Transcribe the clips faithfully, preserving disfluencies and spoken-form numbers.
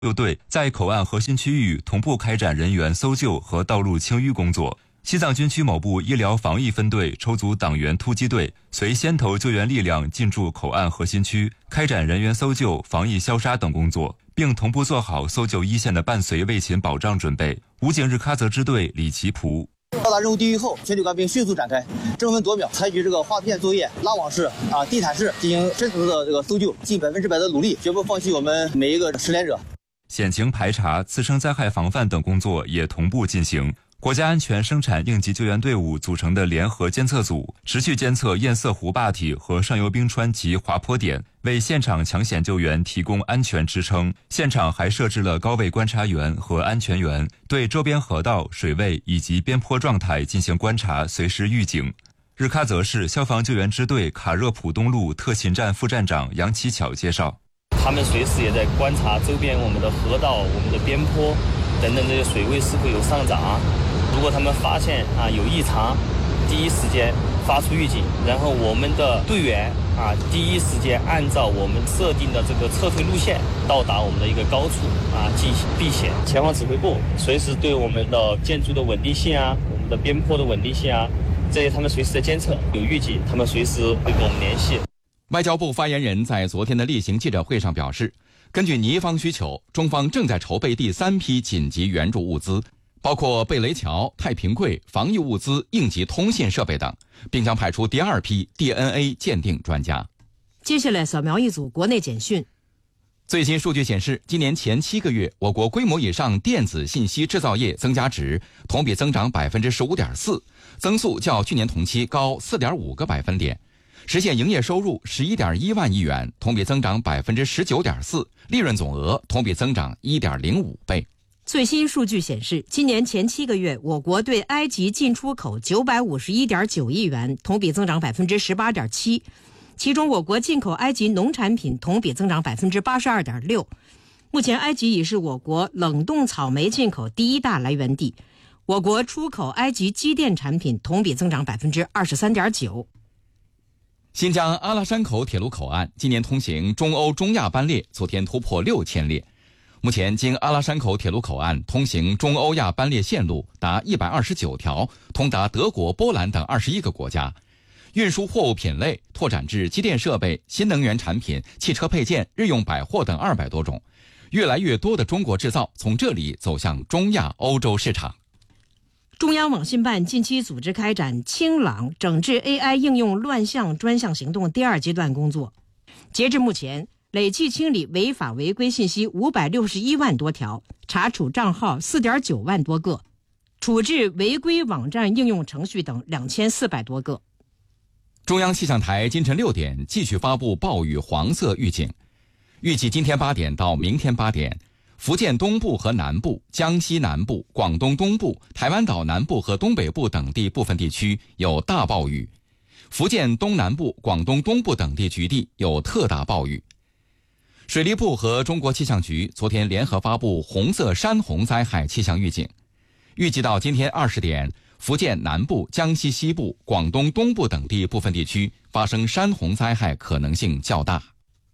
六队在口岸核心区域同步开展人员搜救和道路清淤工作。西藏军区某部医疗防疫分队抽组党员突击队，随先头救援力量进驻口岸核心区，开展人员搜救、防疫消杀等工作，并同步做好搜救一线的伴随卫勤保障准备。武警日喀则支队李奇普。 到达任务地域后，全体官兵迅速展开，争分夺秒，采取这个划片作业、拉网式、啊地毯式进行深层次的这个搜救，尽百分之百的努力，绝不放弃我们每一个失联者。 险情排查、次生灾害防范等工作也同步进行。国家安全生产应急救援队伍组成的联合监测组，持续监测堰塞湖坝体和上游冰川及滑坡点，为现场抢险救援提供安全支撑。现场还设置了高位观察员和安全员，对周边河道、水位以及边坡状态进行观察，随时预警。日喀则市消防救援支队卡热普东路特勤站副站长杨启巧介绍， 他们随时也在观察周边我们的河道、我们的边坡等等这些水位是否有上涨。如果他们发现啊有异常，第一时间发出预警，然后我们的队员啊第一时间按照我们设定的这个撤退路线到达我们的一个高处啊进行避险。前方指挥部随时对我们的建筑的稳定性啊、我们的边坡的稳定性啊，这些他们随时在监测，有预警他们随时会跟我们联系。 外交部发言人在昨天的例行记者会上表示，根据尼方需求，中方正在筹备第三批紧急援助物资，包括贝雷桥、太平柜、防疫物资、应急通信设备等，并将派出第二批 D N A 鉴定专家。 接下来扫描一组国内简讯。 最新数据显示，今年前七个月，我国规模以上电子信息制造业增加值同比增长 百分之十五点四， 增速较去年同期高 四点五个百分点，实现营业收入 十一点一万亿元，同比增长 百分之十九点四， 利润总额同比增长 一点零五倍。 最新数据显示，今年前七个月，我国对埃及进出口 九百五十一点九亿元，同比增长 百分之十八点七， 其中我国进口埃及农产品同比增长 百分之八十二点六。 目前埃及已是我国冷冻草莓进口第一大来源地，我国出口埃及机电产品同比增长 百分之二十三点九。 新疆阿拉山口铁路口岸今年通行中欧中亚班列昨天突破六千列。目前经阿拉山口铁路口岸通行中欧亚班列线路达一百二十九条，通达德国、波兰等二十一个国家，运输货物品类拓展至机电设备、新能源产品、汽车配件、日用百货等二百多种。越来越多的中国制造从这里走向中亚、欧洲市场。 中央网信办近期组织开展清朗整治 A I 应用乱象专项行动第二阶段工作，截至目前，累计清理违法违规信息五百六十一万多条，查处账号 四点九万多个，处置违规网站应用程序等两千四百多个。 中央气象台今晨六点继续发布暴雨黄色预警，预计今天八点到明天八点，福建东部和南部、江西南部、广东东部、台湾岛南部和东北部等地部分地区有大暴雨，福建东南部、广东东部等地局地有特大暴雨。水利部和中国气象局昨天联合发布红色山洪灾害气象预警，预计到今天二十点，福建南部、江西西部、广东东部等地部分地区发生山洪灾害可能性较大。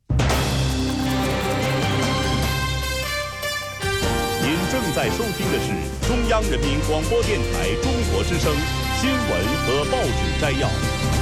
您正在收听的是中央人民广播电台中国之声新闻和报纸摘要。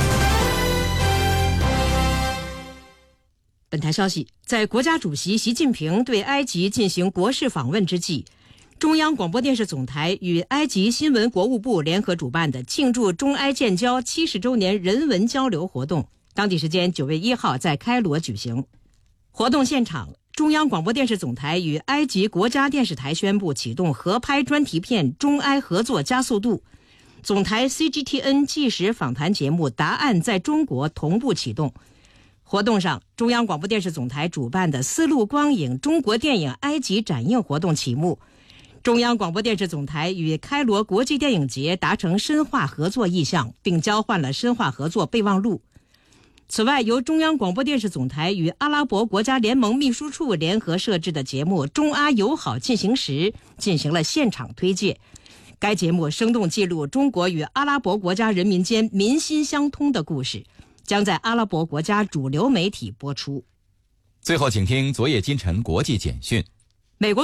本台消息，在国家主席习近平对埃及进行国事访问之际，中央广播电视总台与埃及新闻国务部联合主办的庆祝中埃建交七十周年人文交流活动，当地时间九月一号在开罗举行。活动现场，中央广播电视总台与埃及国家电视台宣布启动合拍专题片《中埃合作加速度》，总台 C G T N 纪实访谈节目《答案在中国》同步启动。活动上，中央广播电视总台主办的丝路光影中国电影埃及展映活动启幕，中央广播电视总台与开罗国际电影节达成深化合作意向，并交换了深化合作备忘录。此外，由中央广播电视总台与阿拉伯国家联盟秘书处联合设置的节目《中阿友好进行时》进行了现场推介。该节目生动记录中国与阿拉伯国家人民间民心相通的故事，将在阿拉伯国家主流媒体播出。 最后，请听昨夜今晨国际简讯。